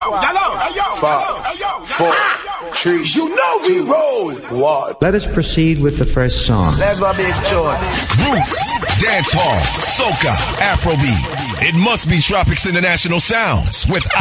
5, 4, 3. You know we roll. What? Let us proceed with the first song. Let's go, big joy. Roots, dancehall, soca, Afrobeat. It must be Tropics International Sounds with